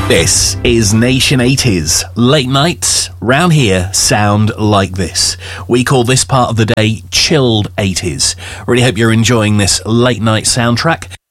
This is Nation 80s. Late nights round here sound like this. We call this part of the day chilled 80s. Really hope you're enjoying this late night soundtrack.